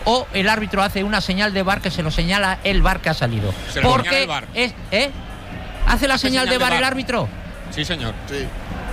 o el árbitro hace una señal de VAR que se lo señala el VAR que ha salido. Porque ¿hace la señal de VAR el árbitro? Sí, señor. Sí.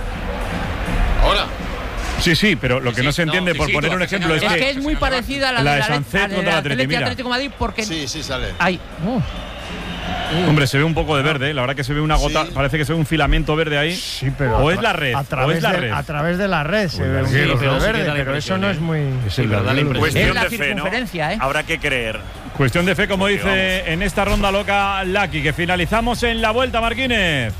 Ahora. Sí, pero lo que no se entiende, por poner un ejemplo, es que es muy parecida a la de Sancet contra el Atlético de Madrid, porque sí sale. Hombre, se ve un poco de verde, la verdad que se ve una gota, parece que se ve un filamento verde ahí. Sí, pero o es la red, a través de la red se ve un poco de verde, pero eso no es muy. Es la circunferencia, ¿no? Habrá que creer. Cuestión de fe, como dice en esta ronda loca Lucky, que finalizamos en la vuelta, Marquínez.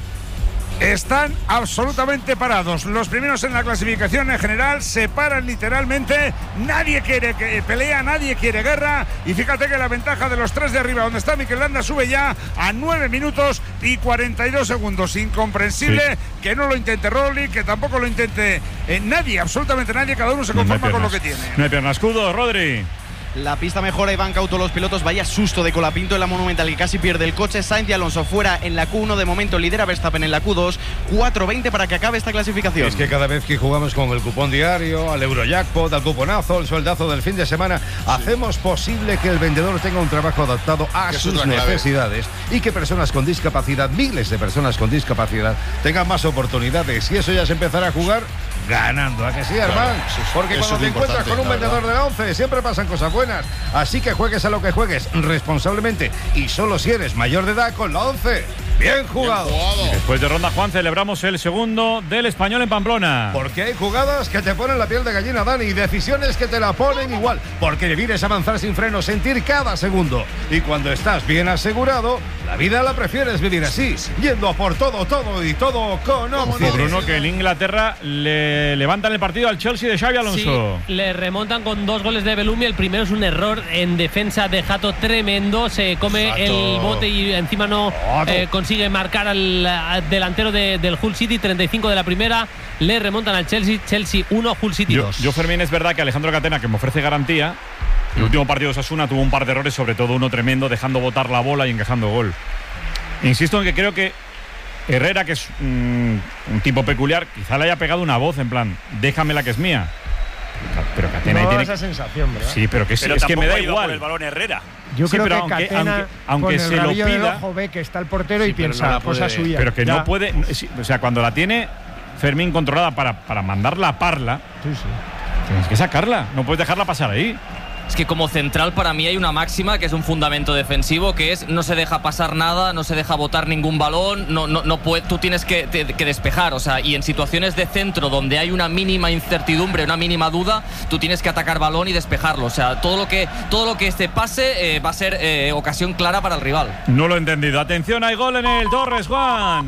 Están absolutamente parados. Los primeros en la clasificación en general se paran literalmente. Nadie quiere pelea, nadie quiere guerra. Y fíjate que la ventaja de los tres de arriba, donde está Mikel Landa, sube ya a 9 minutos y 42 segundos. Incomprensible que no lo intente Roglic, que tampoco lo intente nadie, absolutamente nadie. Cada uno se conforma con lo que tiene. No hay piernas. Escudo, Rodri. La pista mejora y van cautos los pilotos. Vaya susto de Colapinto en la Monumental, que casi pierde el coche. Sainz y Alonso fuera en la Q1. De momento lidera Verstappen en la Q2. 4:20 para que acabe esta clasificación. Es que cada vez que jugamos con el cupón diario, al Eurojackpot, al cuponazo, al sueldazo del fin de semana, hacemos posible que el vendedor tenga un trabajo adaptado a sus necesidades y que personas con discapacidad, miles de personas con discapacidad, tengan más oportunidades. Y eso ya se empezará a jugar ganando. ¿A que sí, hermano? Porque cuando te encuentras con un vendedor de la 11 siempre pasan cosas buenas. Así que juegues a lo que juegues responsablemente y solo si eres mayor de edad con la 11. Bien jugado. Después de ronda, Juan, celebramos el segundo del Español en Pamplona. Porque hay jugadas que te ponen la piel de gallina, Dani, y decisiones que te la ponen igual. Porque vivir es avanzar sin freno, sentir cada segundo. Y cuando estás bien asegurado, la vida la prefieres vivir así, yendo a por todo y todo con Oxide. Bruno, que en Inglaterra le levantan el partido al Chelsea de Xabi Alonso. Sí, le remontan con 2 goles de Bellumi. El primero es un error en defensa de Jato tremendo. Se come el bote y encima no consigue marcar al delantero del Hull City. 35 de la primera. Le remontan al Chelsea. Chelsea 1, Hull City 2. Yo, Fermín, es verdad que Alejandro Catena, que me ofrece garantía, el último partido de Osasuna tuvo un par de errores, sobre todo uno tremendo, dejando botar la bola y encajando gol. Insisto en que creo que Herrera, que es un tipo peculiar, quizá le haya pegado una voz en plan, déjame la que es mía. Pero Catena no tiene esa sensación, ¿verdad? Sí, pero es que me da igual. Por el balón Herrera. Yo creo pero que Catena, aunque con se el lo rabillo del pida, ojo, ve que está el portero y piensa, no cosa suya. Pero que no puede, o sea, cuando la tiene Fermín controlada para mandarla a parla, tienes que sacarla, no puedes dejarla pasar ahí. Es que como central para mí hay una máxima que es un fundamento defensivo, que es no se deja pasar nada, no se deja botar ningún balón, no puede, tú tienes que despejar, o sea, y en situaciones de centro donde hay una mínima incertidumbre, una mínima duda, tú tienes que atacar balón y despejarlo, o sea, todo lo que este pase va a ser ocasión clara para el rival. No lo he entendido. Atención, hay gol en el Torres, Juan.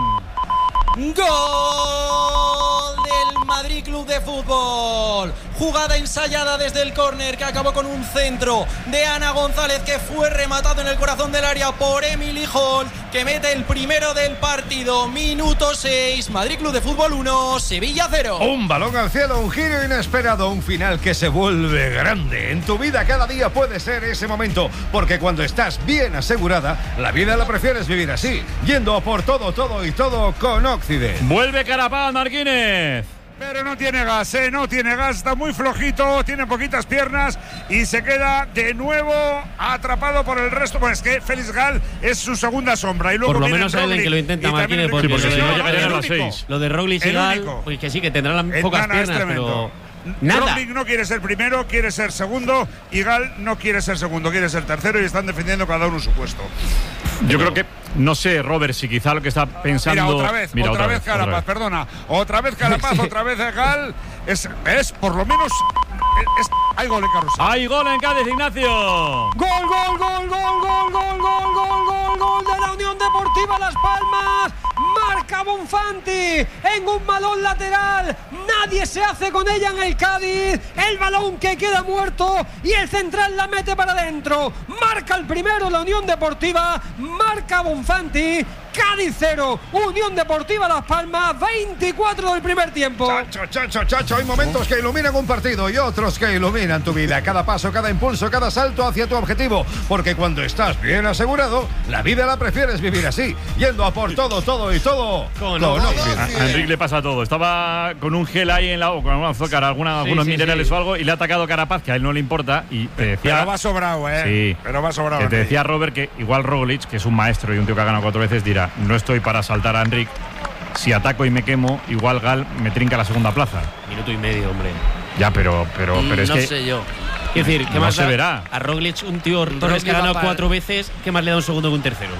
¡Gol del Madrid Club de Fútbol! Jugada ensayada desde el córner que acabó con un centro de Ana González, que fue rematado en el corazón del área por Emily Hall, que mete el primero del partido. Minuto 6, Madrid Club de Fútbol 1, Sevilla 0. Un balón al cielo, un giro inesperado, un final que se vuelve grande. En tu vida cada día puede ser ese momento, porque cuando estás bien asegurada, la vida la prefieres vivir así, yendo a por todo y todo con Oxide. Vuelve Carapaz, Marquínez. Pero no tiene gas, está muy flojito, tiene poquitas piernas y se queda de nuevo atrapado por el resto. Pues es que Félix Gal es su segunda sombra. Y luego por lo menos alguien que lo intenta, Marquínez, porque si no llegaría a las 6. Lo de Roglic y Gal, pues que sí, que tendrán las pocas piernas, pero nada. Roglic no quiere ser primero, quiere ser segundo, y Gal no quiere ser segundo, quiere ser tercero, y están defendiendo cada uno su puesto. Yo creo que, no sé, Robert, si quizá lo que está pensando. Mira, otra vez Carapaz, perdona. Otra vez Carapaz, otra vez Gal. Es por lo menos. Hay gol en Carrusel. Hay gol en Cádiz, Ignacio. Gol de la Unión Deportiva Las Palmas. Marca Bonfanti en un balón lateral. Nadie se hace con ella en el Cádiz. El balón que queda muerto y el central la mete para adentro. Marca el primero la Unión Deportiva. Marca Bonfanti. Cádiz 0, Unión Deportiva Las Palmas 24 del primer tiempo. Chacho, hay momentos que iluminan un partido y otros que iluminan tu vida. Cada paso, cada impulso, cada salto hacia tu objetivo. Porque cuando estás bien asegurado, la vida la prefieres vivir así, yendo a por todo y todo con Oxide. A Enrique le pasa todo. Estaba con un gel gel ahí o con alguna azúcar, algunos minerales o algo, y le ha atacado Carapaz, que a él no le importa, y te decía... Pero va sobrado, Sí. Pero va sobrado. Que te decía Robert que igual Roglic, que es un maestro y un tío que ha ganado 4 veces, dirá, no estoy para saltar a Enric, si ataco y me quemo, igual Gal me trinca la segunda plaza. Minuto y medio, hombre. Ya, pero es no que... No sé yo. Es decir, ¿qué no más se verá? A Roglic, un tío Torres que ha ganado 4 veces, ¿qué más le da un segundo que un tercero?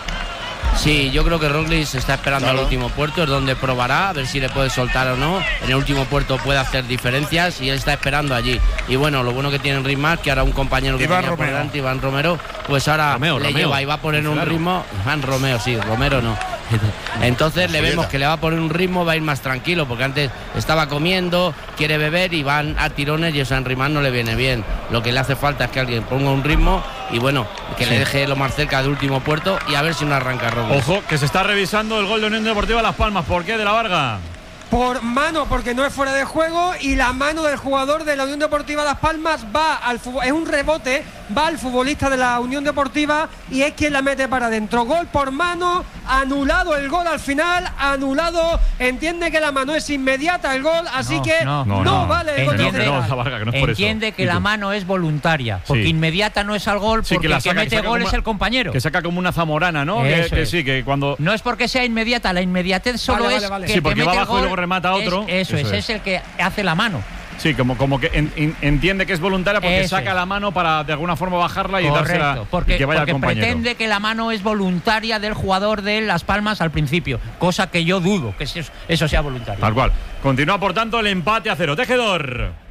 Sí, yo creo que Roglic está esperando al último puerto, es donde probará, a ver si le puede soltar o no. En el último puerto puede hacer diferencias y él está esperando allí. Y bueno, lo bueno que tiene en Ritmar, que ahora un compañero que tenía por delante, Iván Romero, pues ahora le lleva y va a poner un ritmo. Iván Romero, sí, Romero no. Entonces le vemos que le va a poner un ritmo, va a ir más tranquilo, porque antes estaba comiendo, quiere beber y van a tirones y eso en Ritmar no le viene bien. Lo que le hace falta es que alguien ponga un ritmo y bueno, que le deje lo más cerca del último puerto y a ver si no arranca Roglic. Ojo, que se está revisando el gol de Unión Deportiva Las Palmas. ¿Por qué, de la Varga? Por mano, porque no es fuera de juego, y la mano del jugador de la Unión Deportiva Las Palmas va al es un rebote, va al futbolista de la Unión Deportiva y es quien la mete para adentro. Gol por mano, anulado el gol al final, anulado. Entiende que la mano es inmediata el gol, así no vale el gol. Entiende que la mano es voluntaria, porque inmediata no es al gol, porque el que mete gol es el compañero. Que saca como una zamorana, ¿no? Que cuando... No es porque sea inmediata, la inmediatez solo es que porque mete va abajo el gol, y luego remata a otro. Eso es el que hace la mano. Sí, como que entiende que es voluntaria porque saca la mano para de alguna forma bajarla y dársela porque, y que vaya al compañero. Pretende que la mano es voluntaria del jugador de Las Palmas al principio, cosa que yo dudo que eso sea voluntario. Tal cual. Continúa por tanto el empate a 0. Tejedor.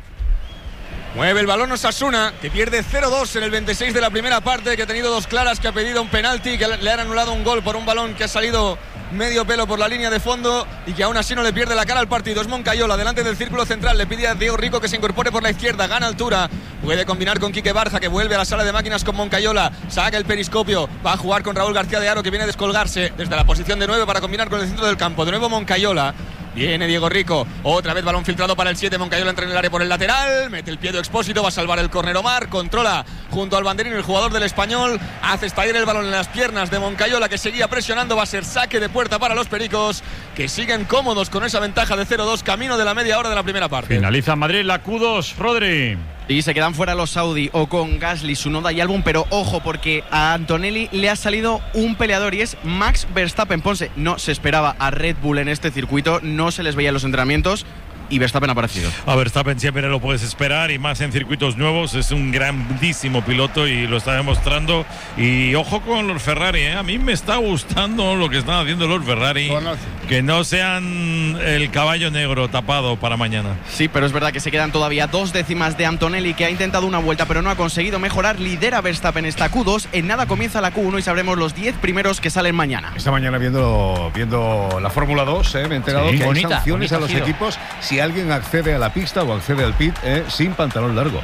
Mueve el balón Osasuna, que pierde 0-2 en el 26 de la primera parte, que ha tenido 2 claras, que ha pedido un penalti, que le han anulado un gol por un balón que ha salido medio pelo por la línea de fondo y que aún así no le pierde la cara al partido. Es Moncayola delante del círculo central, le pide a Diego Rico que se incorpore por la izquierda, gana altura, puede combinar con Quique Barja, que vuelve a la sala de máquinas con Moncayola, saca el periscopio, va a jugar con Raúl García de Haro, que viene a descolgarse desde la posición de 9 para combinar con el centro del campo. De nuevo Moncayola. Viene Diego Rico, otra vez balón filtrado para el 7, Moncayola entra en el área por el lateral, mete el pie de Expósito, va a salvar el córner Omar, controla junto al banderín el jugador del Español, hace estallar el balón en las piernas de Moncayola, que seguía presionando, va a ser saque de puerta para los Pericos, que siguen cómodos con esa ventaja de 0-2, camino de la media hora de la primera parte. Finaliza en Madrid la Q2, Rodri. Y se quedan fuera los Saudi o con Gasly, Tsunoda y Albon, pero ojo porque a Antonelli le ha salido un peleador y es Max Verstappen. Ponce, no se esperaba a Red Bull en este circuito, no se les veía en los entrenamientos y Verstappen ha aparecido. A Verstappen siempre lo puedes esperar y más en circuitos nuevos, es un grandísimo piloto y lo está demostrando. Y ojo con los Ferrari, a mí me está gustando lo que están haciendo los Ferrari, que no sean el caballo negro tapado para mañana. Sí, pero es verdad que se quedan todavía 2 décimas de Antonelli, que ha intentado una vuelta pero no ha conseguido mejorar. Lidera Verstappen esta Q2, en nada comienza la Q1 y sabremos los 10 primeros que salen mañana. Esta mañana viendo la Fórmula 2, me he enterado que hay sanciones a los equipos si alguien accede a la pista o accede al pit sin pantalón largo.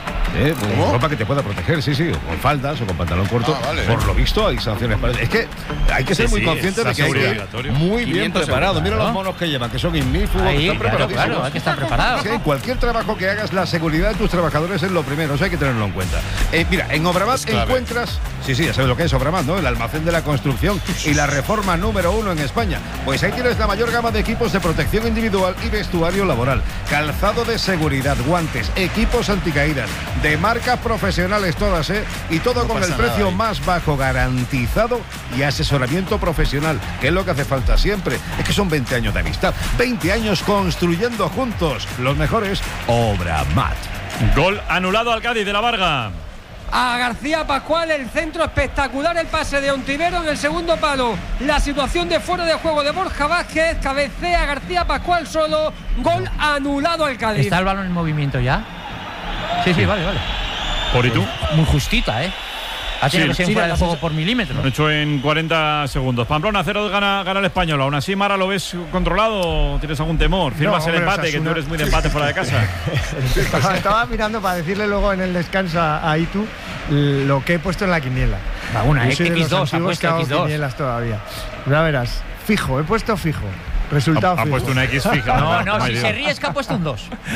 Ropa que te pueda proteger, sí, o con faldas o con pantalón corto. Por lo visto hay sanciones para... Es que hay que ser muy consciente de que hay que ir muy bien preparado. Mira los monos que llevan, que son ignífugos, que están preparados. Claro, hay que estar preparados. Sí, cualquier trabajo que hagas, la seguridad de tus trabajadores es lo primero, eso hay que tenerlo en cuenta. Mira, en Obramat encuentras... Sí, ya sabes lo que es Obramat, ¿no? El almacén de la construcción y la reforma número 1 en España. Pues ahí tienes la mayor gama de equipos de protección individual y vestuario laboral. Calzado de seguridad, guantes, equipos anticaídas, de marcas profesionales todas, y todo con el precio más bajo garantizado y asesoramiento profesional, que es lo que hace falta siempre. Es que son 20 años de amistad, 20 años construyendo juntos. Los mejores, Obramat. Gol anulado al Cádiz de la Varga. A García Pascual, el centro espectacular, el pase de Ontivero en el segundo palo, la situación de fuera de juego de Borja Vázquez, cabecea García Pascual solo, gol anulado al Cádiz. ¿Está el balón en movimiento ya? Sí, vale. ¿Por y tú? Muy justita, Ha tenido que ser fuera de juego por milímetros. Hecho en 40 segundos. Pamplona 0 gana el Español. Aún así, Mara, ¿lo ves controlado o tienes algún temor? ¿Firmas el empate, que tú eres muy de empate fuera de casa? Estaba mirando para decirle luego en el descanso a Itu lo que he puesto en la quiniela. Una X2, ha puesto X2. Quinielas todavía. Ya verás, fijo, he puesto fijo. Resultado ha puesto una X fija. No, si se ríe es que ha puesto un 2.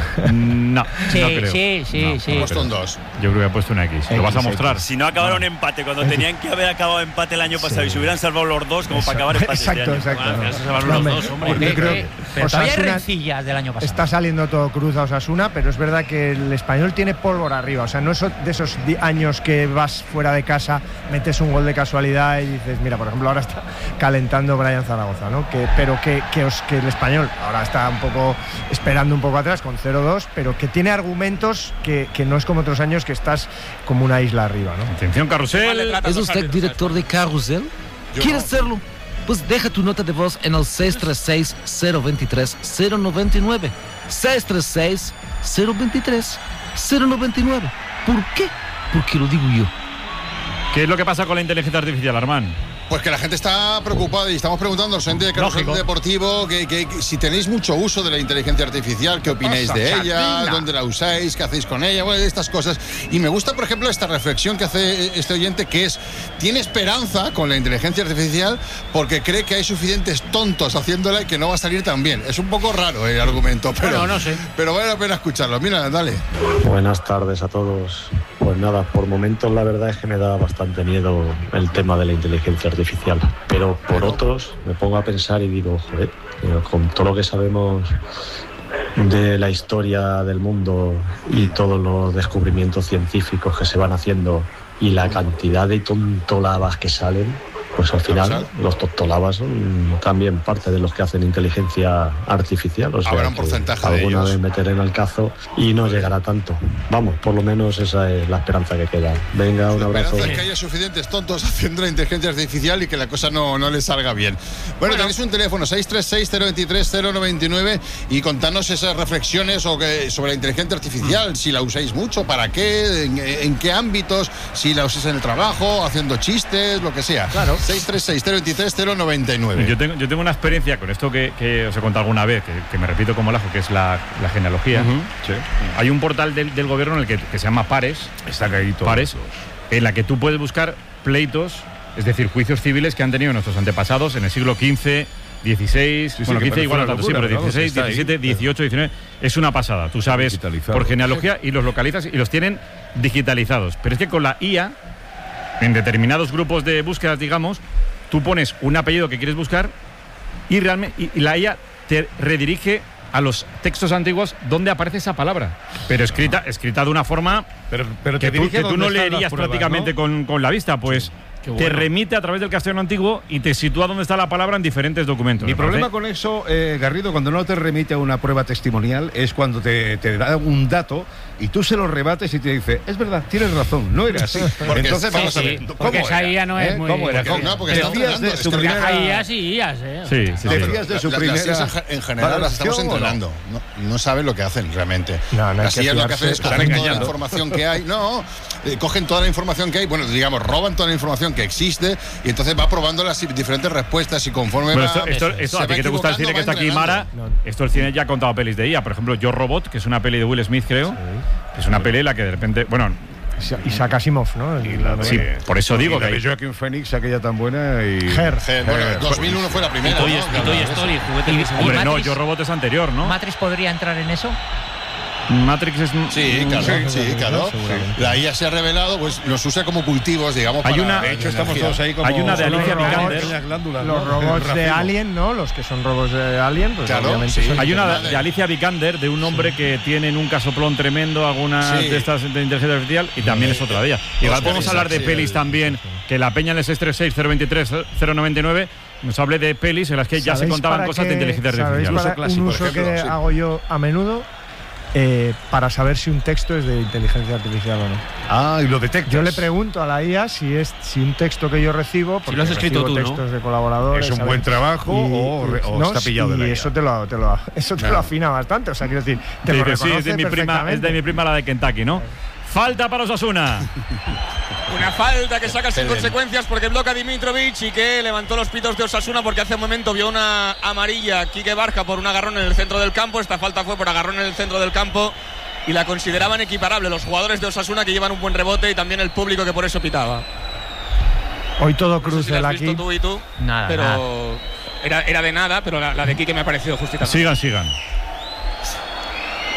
No, Sí, no creo. sí. Ha puesto un 2. Yo creo que ha puesto una X. ¿Lo vas a mostrar? Si no acabaron empate, cuando tenían que haber acabado empate el año pasado y se hubieran salvado los dos, como para acabar empate Exacto, este año. exacto. Se salvaron los dos, hombre. Yo creo que Pero todavía hay Osasuna rencillas del año pasado. está saliendo todo cruz a Osasuna, pero es verdad que el Español tiene pólvora arriba. O sea, no es de esos años que vas fuera de casa, metes un gol de casualidad y dices, mira, por ejemplo, ahora está calentando Brian Zaragoza, ¿no? Pero que el Español ahora está un poco esperando un poco atrás con 0-2, pero que tiene argumentos que no es como otros años que estás como una isla arriba, ¿no? Atención, Carrusel. ¿Es usted director de Carrusel? ¿Quieres serlo? Pues deja tu nota de voz en el 636-023-099. 636-023-099. ¿Por qué? Porque lo digo yo. ¿Qué es lo que pasa con la inteligencia artificial, Armán? Pues que la gente está preocupada y estamos preguntando al gente de Carrusel Deportivo que si tenéis mucho uso de la inteligencia artificial, qué opináis de ella, dónde la usáis, qué hacéis con ella, bueno, estas cosas. Y me gusta, por ejemplo, esta reflexión que hace este oyente, que es, tiene esperanza con la inteligencia artificial porque cree que hay suficientes tontos haciéndola y que no va a salir tan bien. Es un poco raro el argumento, pero, bueno, no sé. Pero vale la pena escucharlo. Mira, dale. Buenas tardes a todos. Pues nada, por momentos la verdad es que me da bastante miedo el tema de la inteligencia artificial, pero por otros me pongo a pensar y digo, joder, con todo lo que sabemos de la historia del mundo y todos los descubrimientos científicos que se van haciendo y la cantidad de tontolabas que salen, pues al final los tontolabas son también parte de los que hacen inteligencia artificial. O sea, habrá un porcentaje de alguna ellos. vez meteré en el cazo y no llegará tanto. Vamos, por lo menos esa es la esperanza que queda. Venga, un abrazo. La esperanza es que haya suficientes tontos haciendo la inteligencia artificial y que la cosa no les salga bien. Bueno, tenéis un teléfono 636-023-099 y contanos esas reflexiones sobre la inteligencia artificial, si la usáis mucho, para qué, en qué ámbitos, si la usáis en el trabajo, haciendo chistes, lo que sea. Claro. 636-023-099. Yo tengo una experiencia con esto que os he contado alguna vez, que me repito como lajo, que es la genealogía. Sí. Hay un portal del gobierno en el que se llama Pares. Está caído. Pares, en la que tú puedes buscar pleitos, es decir, juicios civiles que han tenido nuestros antepasados en el siglo XV, XVI, bueno, XV igual no tanto, sí, pero XVI, XVII, XVIII, XIX. Es una pasada. Tú sabes por genealogía y los localizas y los tienen digitalizados. Pero es que con la IA, en determinados grupos de búsquedas, digamos, tú pones un apellido que quieres buscar y realmente y la IA te redirige a los textos antiguos donde aparece esa palabra, pero escrita de una forma pero que tú no leerías pruebas, prácticamente, ¿no? con la vista, pues te remite a través del castellano antiguo y te sitúa donde está la palabra en diferentes documentos. Mi problema con eso, Garrido, cuando no te remite a una prueba testimonial, es cuando te da un dato y tú se lo rebates y te dice, es verdad, tienes razón, no era así. Entonces vamos a ver, ¿cómo porque esa IA no es muy... ¿Cómo era? Porque decías de su primera... Hay IAs y IAs, Sí. Decías de su primera... En general las estamos entrenando. No saben lo que hacen realmente. Las IAs lo que hacen es coger toda la información que hay. Cogen toda la información que hay, bueno, digamos, roban toda la información que existe y entonces va probando las diferentes respuestas y conforme esto a ti que te gusta el cine, que está aquí Mara, esto el cine ya ha contado pelis de IA, por ejemplo Yo Robot, que es una peli de Will Smith, creo, es una peli en la que de repente, bueno, Isaac Asimov, ¿no? Sí, por eso digo que Joaquin Phoenix, aquella tan buena y... Bueno, 2001 fue la primera, Toy Story, juguete. Hombre, no, Yo Robot es anterior, ¿no? ¿Matrix podría entrar en eso? Matrix es... Sí, claro. La IA se ha revelado, pues los usa como cultivos, digamos. De hecho, estamos todos ahí como... Hay una de Alicia Vikander. Los robots de Alien, ¿no? Los que son robots de Alien, pues obviamente son... Hay una de Alicia Vikander, de un hombre que tiene en un casoplón tremendo algunas de estas de inteligencia artificial, y también es otra de ellas. Igual podemos hablar de pelis también, que la peña en el 636-023-099 nos hable de pelis en las que ya se contaban cosas de inteligencia artificial. Un uso que hago yo a menudo, para saber si un texto es de inteligencia artificial o no. Y lo detectas. Yo le pregunto a la IA si un texto que yo recibo, porque si lo has escrito tú, textos de colaboradores, es un buen trabajo o está pillado de la IA. Y eso te lo afina bastante, o sea, quiero decir, te lo reconoce es de mi prima la de Kentucky, ¿no? Falta para Osasuna. Una falta que saca sin consecuencias porque bloca Dimitrovic y que levantó los pitos de Osasuna porque hace un momento vio una amarilla Quique Barja por un agarrón en el centro del campo. Esta falta fue por agarrón en el centro del campo y la consideraban equiparable los jugadores de Osasuna, que llevan un buen rebote, y también el público, que por eso pitaba. Hoy todo cruz no sé si aquí. Visto tú y tú, nada, pero nada. Era de nada, pero la de Quique me ha parecido justita. Sigan.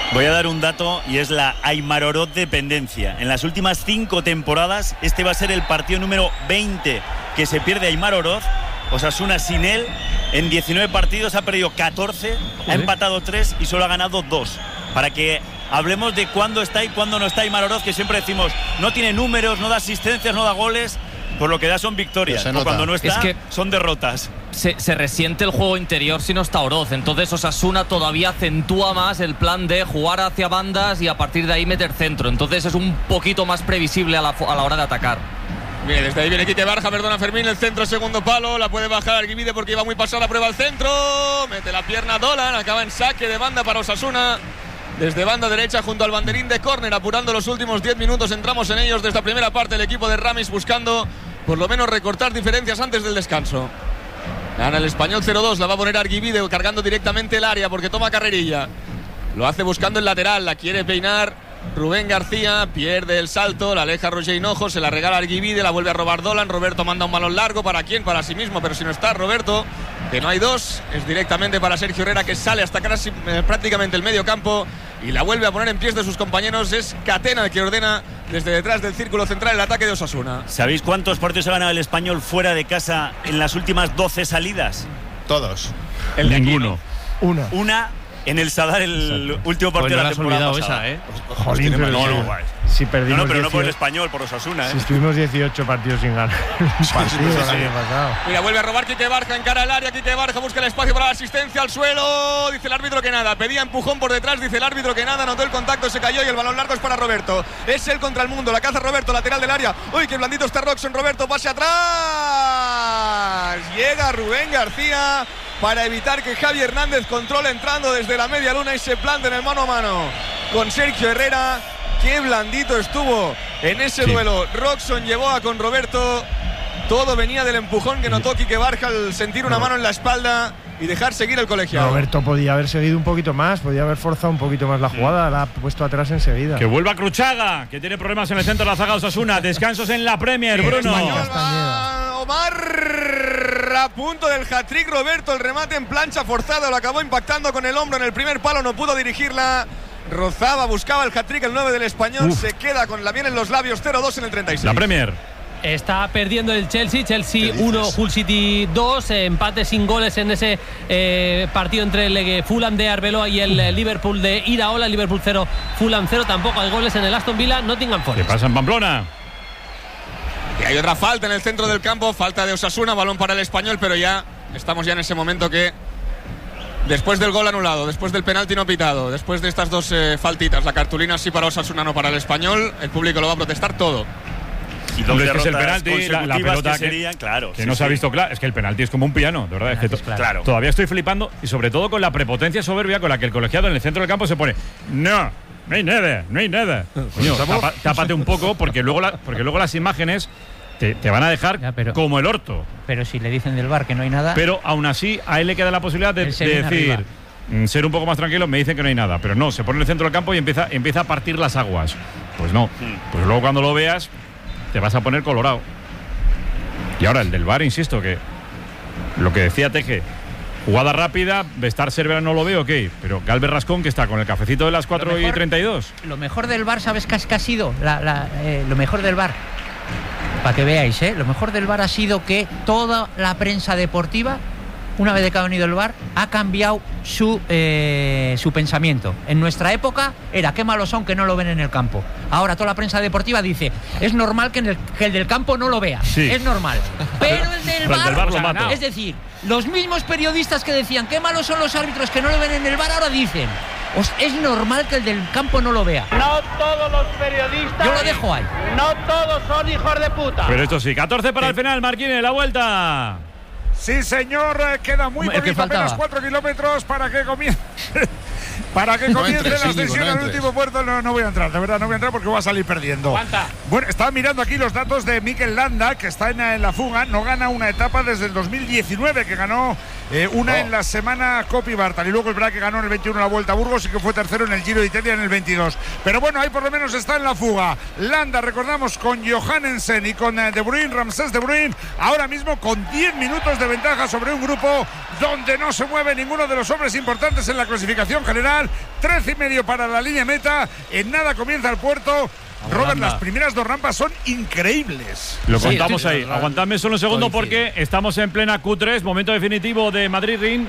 Voy a dar un dato y es la Aimar Oroz dependencia. En las últimas 5 temporadas, este va a ser el partido número 20 que se pierde Aimar Oroz. Osasuna sin él, en 19 partidos ha perdido 14, ha empatado 3 y solo ha ganado 2. Para que hablemos de cuándo está y cuándo no está Aimar Oroz, que siempre decimos, no tiene números, no da asistencias, no da goles, por lo que da son victorias. O cuando no está, es que son derrotas. Se resiente el juego interior si no está Oroz. Entonces Osasuna todavía acentúa más el plan de jugar hacia bandas y a partir de ahí meter centro. Entonces es un poquito más previsible a la hora de atacar. Bien, desde ahí viene Quique Barja, perdona Fermín, el centro, segundo palo, la puede bajar Arguibide porque iba muy pasada, prueba el centro, mete la pierna Dolan, acaba en saque de banda para Osasuna, desde banda derecha junto al banderín de córner, apurando los últimos 10 minutos, entramos en ellos desde la primera parte, el equipo de Ramis buscando por lo menos recortar diferencias antes del descanso. Gana el Español 0-2, la va a poner Arguibide cargando directamente el área porque toma carrerilla, lo hace buscando el lateral, la quiere peinar Rubén García, pierde el salto, la aleja Roger Hinojo, se la regala Arguibide, la vuelve a robar Dolan, Roberto manda un balón largo, ¿para quién? Para sí mismo, pero si no está Roberto, que no hay dos, es directamente para Sergio Herrera, que sale hasta casi prácticamente el medio campo y la vuelve a poner en pies de sus compañeros. Es Catena el que ordena desde detrás del círculo central el ataque de Osasuna. ¿Sabéis cuántos partidos ha ganado el Español fuera de casa en las últimas 12 salidas? Todos. Ninguno. Una en el Sadar, el último partido de la temporada pasada. Jolín, pero si perdimos pero 18, no por el Español, por Osasuna. Si estuvimos 18 partidos sin ganar el partido el año pasado. Mira, vuelve a robar Quique Barja, encara el área, Quique Barja busca el espacio para la asistencia al suelo, dice el árbitro que nada, pedía empujón por detrás, dice el árbitro que nada, notó el contacto, se cayó y el balón largo es para Roberto. Es él contra el mundo, la caza Roberto, lateral del área. Uy, qué blandito está Roxon, Roberto, pase atrás. Llega Rubén García para evitar que Javi Hernández controle entrando desde la media luna y se plante en el mano a mano con Sergio Herrera. Qué blandito estuvo en ese duelo. Roxon llevó a con Roberto. Todo venía del empujón que notó Quique Barja al sentir una mano en la espalda y dejar seguir el colegiado. Roberto podía haber seguido un poquito más, podía haber forzado un poquito más la jugada, la ha puesto atrás enseguida. Que vuelva Cruchaga, que tiene problemas en el centro de la zaga de Osasuna. Descansos en la Premier, Bruno. Omar a punto del hat-trick, Roberto, el remate en plancha forzado, lo acabó impactando con el hombro en el primer palo, no pudo dirigirla. Rozaba, buscaba el hat-trick, el 9 del Español, se queda con la miel en los labios, 0-2 en el 36. La Premier. Está perdiendo el Chelsea 1, Hull City 2, empate sin goles en ese partido entre el Fulham de Arbeloa y el Liverpool de Iraola. Liverpool 0, Fulham 0, tampoco hay goles en el Aston Villa, Nottingham Forest. ¿Qué pasa en Pamplona? Y hay otra falta en el centro del campo, falta de Osasuna, balón para el Español, pero ya estamos en ese momento que después del gol anulado, después del penalti no pitado, después de estas dos faltitas, la cartulina sí para Osasuna, no para el Español, el público lo va a protestar todo. Y dos es que es el derrotas penalti, la pelota que serían, claro, que no se ha visto claro. Es que el penalti es como un piano, de verdad. Es que todavía estoy flipando y sobre todo con la prepotencia soberbia con la que el colegiado en el centro del campo se pone. No hay nada. Coño, tápate un poco porque luego las imágenes te van a dejar como el orto. Pero si le dicen del VAR que no hay nada. Pero aún así a él le queda la posibilidad de decir, ser un poco más tranquilo, me dicen que no hay nada. Pero no, se pone en el centro del campo y empieza a partir las aguas. Pues no. Pues luego cuando lo veas te vas a poner colorado. Y ahora el del VAR, insisto, que lo que decía Teje, jugada rápida, Bestar Cervera no lo veo, ok, pero Galvez Rascón, que está con el cafecito de las 4:32. Lo mejor del VAR, ¿sabes qué ha sido? Lo mejor del VAR, para que veáis, lo mejor del VAR ha sido que toda la prensa deportiva, una vez de que ha venido el VAR, ha cambiado su pensamiento. En nuestra época era qué malos son que no lo ven en el campo. Ahora toda la prensa deportiva dice es normal que el del campo no lo vea. Sí. Es normal. Pero el del VAR lo mata. Es decir, los mismos periodistas que decían qué malos son los árbitros que no lo ven en el VAR, ahora dicen es normal que el del campo no lo vea. No todos los periodistas. Yo lo dejo ahí. No todos son hijos de puta. Pero esto sí, 14 para el final, Marquínez, la vuelta. Sí, señor, queda muy poquito, apenas 4 kilómetros para que comience. Para que comience la ascensión al último puerto. No voy a entrar, de verdad, no voy a entrar porque voy a salir perdiendo. ¿Cuánta? Bueno, estaba mirando aquí los datos de Mikel Landa, que está en la fuga. No gana una etapa desde el 2019, que ganó una en la semana Coppi Bartal, y luego el que ganó en el 21 la Vuelta a Burgos y que fue tercero en el Giro de Italia en el 22. Pero bueno, ahí por lo menos está en la fuga. Landa, recordamos, con Johannesen y con De Bruyne, Ramsés De Bruyne, ahora mismo con 10 minutos de ventaja sobre un grupo donde no se mueve ninguno de los hombres importantes en la clasificación general. 13,5 para la línea meta. En nada comienza el puerto. Robert, las primeras dos rampas son increíbles. Lo contamos ahí. Aguantadme solo un segundo porque estamos en plena Q3, momento definitivo de Madrid.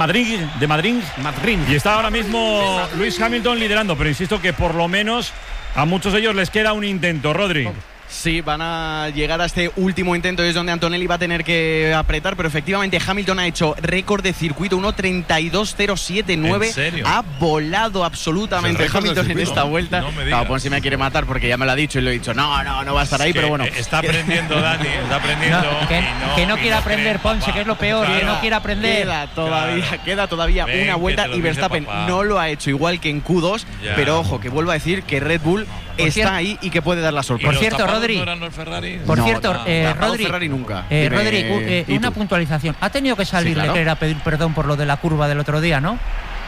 Y está ahora mismo Lewis Hamilton liderando, pero insisto que por lo menos a muchos de ellos les queda un intento, Rodri. Sí, van a llegar a este último intento, es donde Antonelli va a tener que apretar, pero efectivamente Hamilton ha hecho récord de circuito, 1:32.079. ¿En serio? Ha volado absolutamente Hamilton en esta vuelta. No me digas. Claro, Ponsi me quiere matar porque ya me lo ha dicho y lo he dicho. No va a estar ahí, pero bueno. Está aprendiendo, Dani, está aprendiendo. Que no quiere aprender, Ponce, que es lo peor, que no quiere aprender. Queda todavía Ven, una vuelta que te lo y dice Verstappen papá. no lo ha hecho igual que en Q2, Ya. pero ojo, que vuelvo a decir que Red Bull está ahí y que puede dar la sorpresa. Por cierto, Rodri. Por cierto, Rodri. Ferrari nunca. Rodri, una puntualización. ¿Ha tenido que salir Sí, claro. Leclerc a pedir perdón por lo de la curva del otro día, no?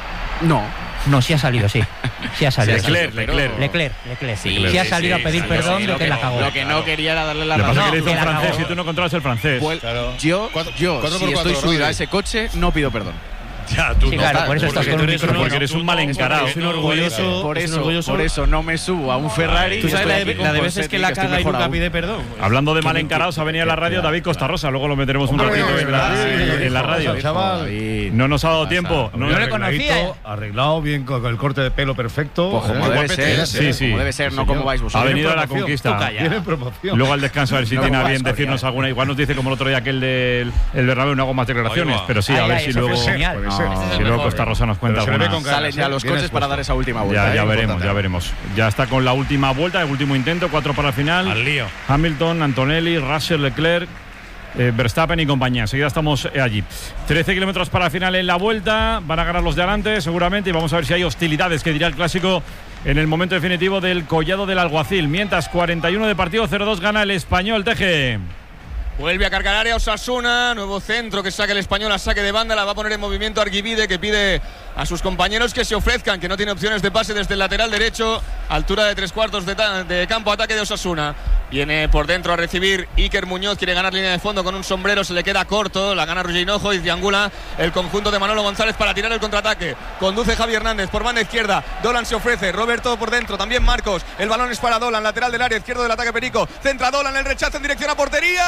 No, sí ha salido, sí. Sí ha salido. Leclerc. Sí ha salido a pedir perdón de que la cagó. Lo que no quería era darle la Lo que pasa razón. es que le hizo que un la francés cagó. y tú no controlas el francés. Yo, si estoy subido a ese coche, no pido perdón. Ya, tú Sí, no. claro, por eso estás con un micrófono. Porque eres un mal encarado. Es un orgulloso. Por eso no me subo a un Ferrari. Tú sabes y la estoy aquí de con veces Ponseti, que la estoy caga y mejor nunca aún. pide perdón. Hablando de mal encarados, ha venido a la radio David Costa Rosa. Luego lo meteremos un ratito en la radio. No nos ha dado tiempo. No le conocía. Arreglado bien con el corte de pelo perfecto. Pues como debe ser, Sí. como debe ser, no como vais vosotros. Ha venido a la conquista. Tiene promoción. Luego al descanso a ver si No, tiene a como bien vas, decirnos alguna. Igual nos dice como el otro día aquel del Bernabéu, no hago más declaraciones. Ahí va. Pero sí, a ver si eso luego fue genial. si luego Costa Rosa nos cuenta Pero se le ve alguna. con ganas, Salen ya los bien coches para expuesto. dar esa última vuelta. Ya importante. veremos. Ya está con la última vuelta, el último intento, 4 para el final. Al lío. Hamilton, Antonelli, Russell, Leclerc, Verstappen y compañía. Enseguida estamos allí. 13 kilómetros para el final en la vuelta. Van a ganar los de adelante seguramente y vamos a ver si hay hostilidades, que dirá el clásico en el momento definitivo del Collado del Alguacil. Mientras 41 de partido, 0-2 gana el Español. Teje. Vuelve a cargar área Osasuna, nuevo centro que saca el Español a saque de banda, la va a poner en movimiento Arguibide, que pide a sus compañeros que se ofrezcan, que no tiene opciones de pase desde el lateral derecho, altura de 3/4 de campo, ataque de Osasuna. Viene por dentro a recibir Iker Muñoz, quiere ganar línea de fondo con un sombrero, se le queda corto, la gana Roger Hinojo y triangula el conjunto de Manolo González para tirar el contraataque. Conduce Javi Hernández por banda izquierda, Dolan se ofrece, Roberto por dentro, también Marcos, el balón es para Dolan, lateral del área izquierdo del ataque Perico, centra Dolan, el rechazo en dirección a portería,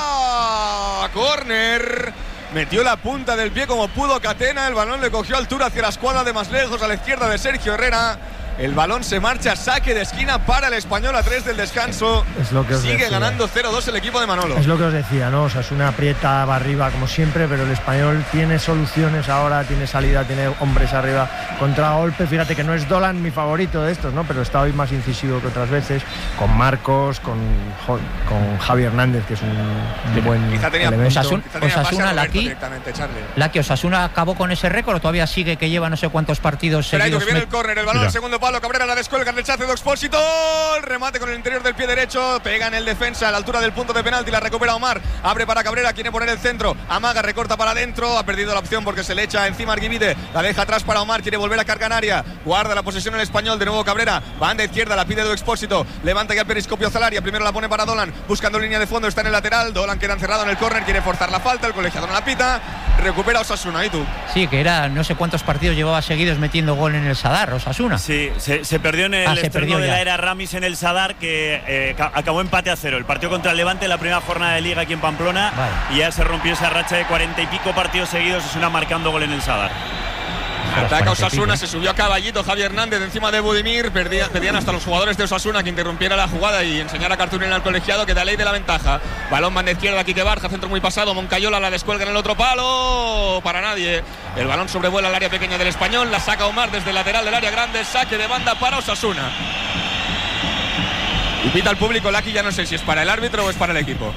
córner. Metió la punta del pie como pudo Catena, el balón le cogió altura hacia la escuadra de más lejos, a la izquierda de Sergio Herrera. El balón se marcha, saque de esquina para el Español a 3 del descanso. Es lo que os Sigue decía. ganando 0-2 el equipo de Manolo. Es lo que os decía, ¿no? Osasuna aprieta, va arriba como siempre, pero el Español tiene soluciones ahora, tiene salida, tiene hombres arriba, contragolpe. Fíjate que no es Dolan mi favorito de estos, ¿no? Pero está hoy más incisivo que otras veces, con Marcos, con Javi Hernández, que es un buen Quizá tenía elemento. Osasuna, Roberto directamente, Charlie. La que Osasuna acabó con ese récord, o todavía sigue, que lleva no sé cuántos partidos Espera, que seguidos. viene el córner, el balón al segundo palo, Cabrera la descuelga, el rechazo de Expósito, el remate con el interior del pie derecho, pega en el defensa a la altura del punto de penalti, la recupera Omar, abre para Cabrera, quiere poner el centro, amaga, recorta para adentro, ha perdido la opción porque se le echa encima Arguibide, la deja atrás para Omar, quiere volver a cargar en área, guarda la posesión el Español, de nuevo Cabrera, banda izquierda, la pide de Expósito, levanta ya el periscopio Zalaria, primero la pone para Dolan, buscando línea de fondo, está en el lateral, Dolan queda encerrado en el córner, quiere forzar la falta, el colegiado no la pita, recupera Osasuna, ¿y tú? Sí, que era no sé cuántos partidos llevaba seguidos metiendo gol en el Sadar, Osasuna. Sí, se perdió en el estreno de la era Ramis en el Sadar, que acabó empate a 0. El partido contra el Levante en la primera jornada de Liga aquí en Pamplona, y ya se rompió esa racha de 40 y pico partidos seguidos, Osasuna marcando gol en el Sadar. Ataca Osasuna, se subió a caballito Javi Hernández encima de Budimir, pedían hasta los jugadores de Osasuna que interrumpiera la jugada y enseñara a Cartulina al colegiado que da ley de la ventaja. Balón banda izquierda, Quique Barja, centro muy pasado, Moncayola la descuelga en el otro palo, para nadie. El balón sobrevuela el área pequeña del Español, la saca Omar desde el lateral del área grande, saque de banda para Osasuna. Y pita al público, Laki, ya no sé si es para el árbitro o es para el equipo.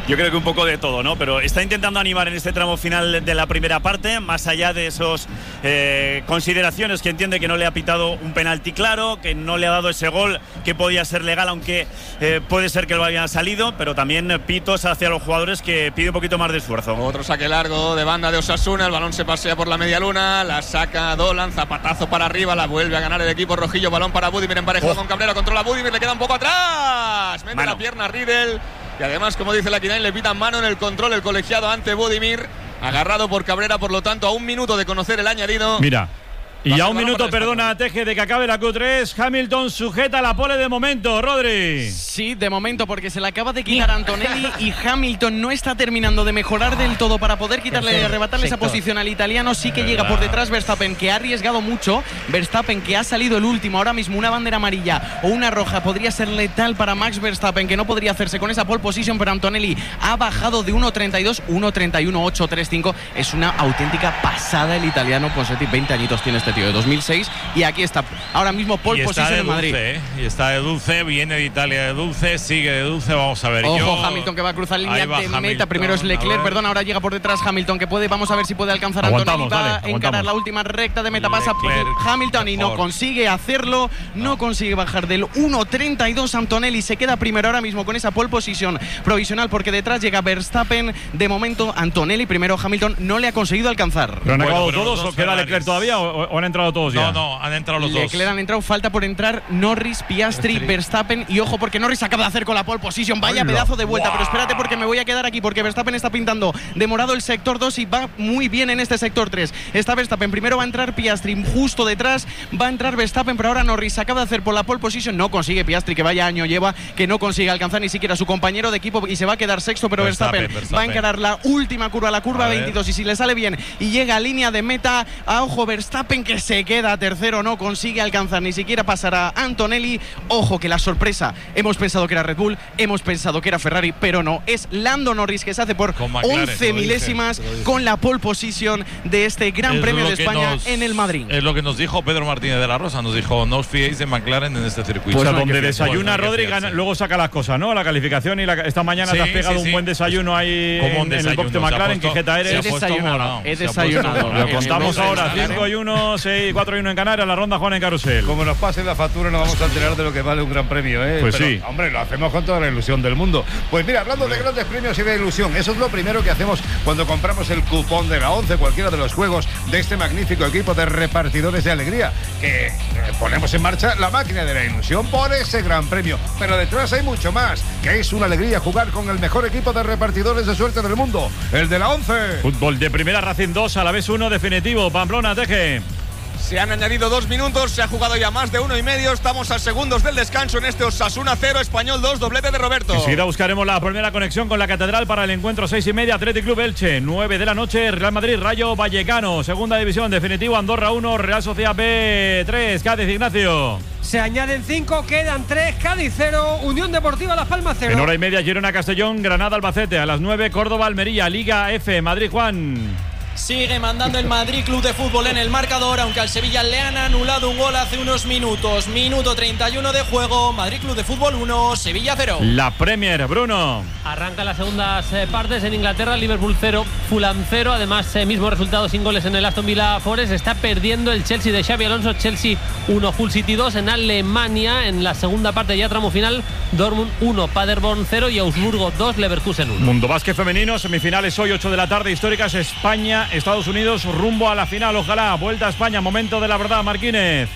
Yo creo que un poco de todo, ¿no? Pero está intentando animar en este tramo final de la primera parte, más allá de esos consideraciones que entiende que no le ha pitado un penalti claro, que no le ha dado ese gol que podía ser legal, aunque puede ser que lo haya salido, pero también pitos hacia los jugadores que pide un poquito más de esfuerzo. Otro saque largo de banda de Osasuna, el balón se pasea por la media luna, la saca Dolan, zapatazo para arriba, la vuelve a ganar el equipo rojillo, balón para Budimir emparejado con Cabrera, controla Budimir, le queda un poco atrás, mete la pierna a Riedel. Y además, como dice la Kinain, le pitan mano en el control el colegiado ante Budimir, agarrado por Cabrera, por lo tanto, a un minuto de conocer el añadido. Mira. Y a un minuto, perdona, Teje, de que acabe la Q3. Hamilton sujeta la pole de momento, Rodri. Sí, de momento, porque se la acaba de quitar Antonelli y Hamilton no está terminando de mejorar del todo para poder quitarle y arrebatarle esa posición al italiano. Sí que llega por detrás Verstappen, que ha arriesgado mucho. Verstappen, que ha salido el último. Ahora mismo una bandera amarilla o una roja podría ser letal para Max Verstappen, que no podría hacerse con esa pole position, pero Antonelli ha bajado de 1.32, 1.31.835. Es una auténtica pasada el italiano. Ponseti, 20 añitos tiene este tío, de 2006, y aquí está ahora mismo pole position en Madrid. Y está de dulce, viene de Italia de dulce, sigue de dulce, vamos a ver. Ojo, Hamilton, que va a cruzar línea de meta. Primero es Leclerc, perdón, ahora llega por detrás Hamilton, que puede, vamos a ver si puede alcanzar a Antonelli. Va a encarar la última recta de meta, pasa Hamilton y no consigue hacerlo, no consigue bajar del 1.32. Antonelli se queda primero ahora mismo con esa pole position provisional, porque detrás llega Verstappen. De momento Antonelli primero, Hamilton no le ha conseguido alcanzar. ¿Pero han acabado todos o queda Leclerc todavía o han entrado todos ya? No, han entrado los Leclerc dos. Han entrado, falta por entrar Norris, Piastri, Verstappen, y ojo porque Norris acaba de hacer con la pole position, vaya pedazo de vuelta. Pero espérate, porque me voy a quedar aquí, porque Verstappen está pintando de morado el sector 2 y va muy bien en este sector 3. Está Verstappen, primero va a entrar Piastri, justo detrás va a entrar Verstappen, pero ahora Norris acaba de hacer por la pole position, no consigue Piastri, que vaya año lleva, que no consigue alcanzar ni siquiera a su compañero de equipo y se va a quedar sexto, pero Verstappen va a encarar la última curva, la curva 22, y si le sale bien y llega a línea de meta, a ojo Verstappen, que se queda tercero, no consigue alcanzar ni siquiera pasar a Antonelli. Ojo que la sorpresa, hemos pensado que era Red Bull, hemos pensado que era Ferrari, pero no, es Lando Norris, que se hace por McLaren, 11 milésimas con la pole position de este Gran Premio de España en el Madrid. Es lo que nos dijo Pedro Martínez de la Rosa, nos dijo: no os fiéis de McLaren en este circuito. Pues donde desayuna Rodri, luego saca las cosas, ¿no? La calificación, y esta mañana te has pegado un buen desayuno ahí en el box de McLaren. ¿Qué jeta eres? He desayunado. Lo contamos ahora, 5-1, 6-4-1 en Canarias, la ronda Juan en Carrusel. Como nos pase la factura, no vamos a enterar de lo que vale un gran premio, ¿eh? Pues pero, sí. Hombre, lo hacemos con toda la ilusión del mundo. Pues mira, hablando de grandes premios y de ilusión, eso es lo primero que hacemos cuando compramos el cupón de la 11, cualquiera de los juegos de este magnífico equipo de repartidores de alegría, que ponemos en marcha la máquina de la ilusión por ese gran premio. Pero detrás hay mucho más, que es una alegría jugar con el mejor equipo de repartidores de suerte del mundo, el de la 11. Fútbol de primera, Racing 2, Alavés 1, definitivo. Pamplona, Teje. Se han añadido 2 minutos, se ha jugado ya más de 1,5. Estamos a segundos del descanso en este Osasuna 0, Español 2, doblete de Roberto. Enseguida buscaremos la primera conexión con la Catedral para el encuentro 6:30, Athletic Club Elche, 9 de la noche, Real Madrid, Rayo Vallecano, segunda división, definitivo, Andorra 1, Real Sociedad B 3, Cádiz, Ignacio. Se añaden 5, quedan 3, Cádiz 0, Unión Deportiva Las Palmas 0. En hora y media, Girona Castellón, Granada Albacete, a las 9, Córdoba Almería, Liga F, Madrid Juan. Sigue mandando el Madrid Club de Fútbol en el marcador, aunque al Sevilla le han anulado un gol hace unos minutos. Minuto 31 de juego, Madrid Club de Fútbol 1, Sevilla 0. La Premier, Bruno. Arranca las segundas partes en Inglaterra, Liverpool 0, Fulham 0. Además, mismo resultado sin goles en el Aston Villa Forest. Está perdiendo el Chelsea de Xabi Alonso, Chelsea 1, Hull City 2. En Alemania, en la segunda parte, ya tramo final, Dortmund 1, Paderborn 0 y Augsburgo 2, Leverkusen 1. Mundo Básquet femenino, semifinales hoy, 8 de la tarde, históricas, España, Estados Unidos, rumbo a la final, ojalá. Vuelta a España, momento de la verdad, Marquínez.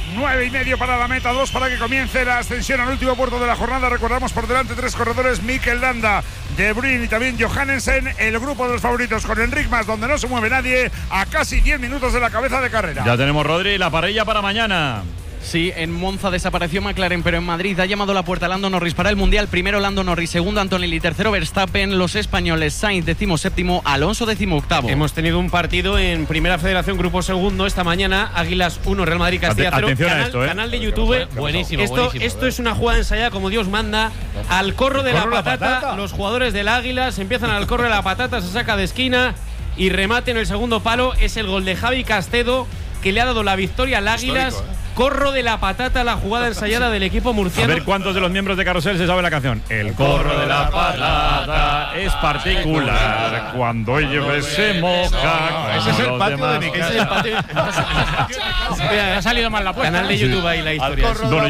9:30 para la meta, 2 para que comience la ascensión al último puerto de la jornada. Recordamos por delante 3 corredores: Mikel Landa, De Bruyne y también Johannesen. El grupo de los favoritos con Enric Mas, donde no se mueve nadie, a casi 10 minutos de la cabeza de carrera. Ya tenemos, Rodri, la parrilla para mañana. Sí, en Monza desapareció McLaren, pero en Madrid ha llamado a la puerta Lando Norris para el Mundial. Primero Lando Norris, segundo Antonelli, tercero Verstappen. Los españoles, Sainz 17º, Alonso 18º. Hemos tenido un partido en Primera Federación, grupo segundo, esta mañana. Águilas 1, Real Madrid Castilla 0. Atención a esto, Canal de YouTube. Buenísimo, Esto es una jugada ensayada como Dios manda. Al corro de la patata, los jugadores del Águilas empiezan al corro de la patata, se saca de esquina y remate en el segundo palo. Es el gol de Javi Castedo, que le ha dado la victoria al Águilas. Corro de la patata, la jugada ensayada del equipo murciano. A ver cuántos de los miembros de Carrusel se saben la canción. El corro de la patata es particular. Cuando llueve se moja. Ese es el patio de mi casa. Ha salido mal la apuesta. Canal de YouTube ahí la historia. Bueno,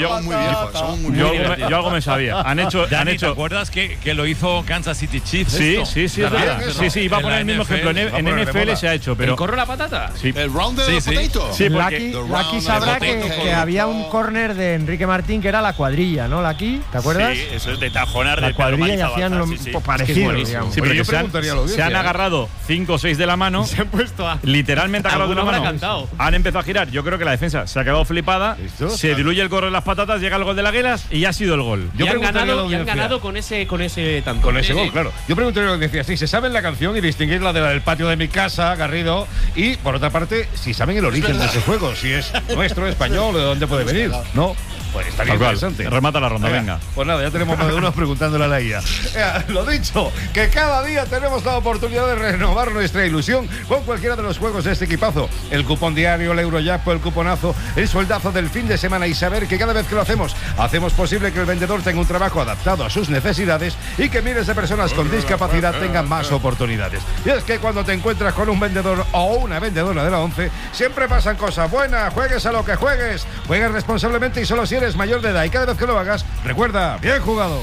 yo algo me sabía. Han hecho. ¿Te acuerdas que lo hizo Kansas City Chiefs? Sí, es verdad. Sí, iba a poner el mismo ejemplo. En NFL se ha hecho, pero. ¿El corro de la patata? Sí. El round de la potato. Sí, Lucky sabrá que había un córner de Enrique Martín que era la cuadrilla, ¿no? Lucky, ¿te acuerdas? Sí, eso es de Tajonar la del cuadrilla y hacían lo parecido. Sí, pero yo se han agarrado 5 o 6 de la mano. Se han puesto a. Literalmente agarrado de la mano. Han empezado a girar. Yo creo que la defensa se ha quedado flipada. Se diluye el corro de las patatas, llega el gol de las Águilas y ya ha sido el gol. Y han ganado con ese tanto. Con ese gol, claro. Yo preguntaría lo que decía, si se saben la canción y distinguir la del patio de mi casa, Garrido, y por otra parte, si saben el origen de ese juego, si es nuestro, español, de dónde puede venir, ¿no? Pues estaría interesante. Remata la ronda, venga. Pues nada, ya tenemos más de uno preguntándole a la IA. Lo dicho, que cada día tenemos la oportunidad de renovar nuestra ilusión con cualquiera de los juegos de este equipazo. El cupón diario, el Eurojackpot, el cuponazo, el sueldazo del fin de semana y saber que cada vez que lo hacemos posible que el vendedor tenga un trabajo adaptado a sus necesidades y que miles de personas con discapacidad tengan más oportunidades. Y es que cuando te encuentras con un vendedor o una vendedora de la 11, siempre pasan cosas buenas. Juegues a lo que juegues, juegues responsablemente y solo si eres mayor de edad, y cada vez que lo hagas, recuerda, bien jugado.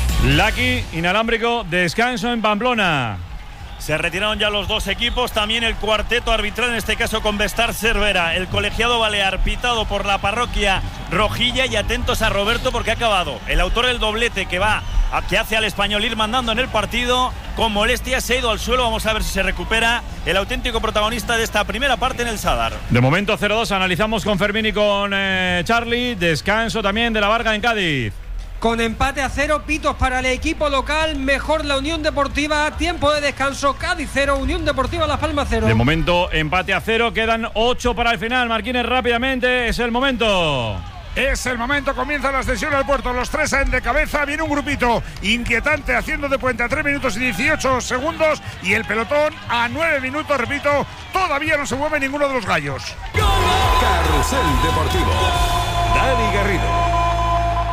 Lucky, inalámbrico, descanso en Pamplona. Se retiraron ya los dos equipos, también el cuarteto arbitral, en este caso con Bestar Cervera, el colegiado balear pitado por la parroquia rojilla, y atentos a Roberto porque ha acabado. El autor del doblete que hace al Español ir mandando en el partido, con molestias se ha ido al suelo, vamos a ver si se recupera el auténtico protagonista de esta primera parte en el Sadar. De momento 0-2, analizamos con Fermín y con Charlie, descanso también de la Varga en Cádiz. Con empate a 0, pitos para el equipo local, mejor la Unión Deportiva, tiempo de descanso, Cádiz 0, Unión Deportiva Las Palmas 0. De momento empate a 0, quedan 8 para el final. Marquínez, rápidamente, es el momento. Es el momento, comienza la ascensión al puerto, los tres salen de cabeza, viene un grupito inquietante haciendo de puente a 3 minutos y 18 segundos y el pelotón a 9 minutos, repito, todavía no se mueve ninguno de los gallos. Carrusel Deportivo. Dani Garrido.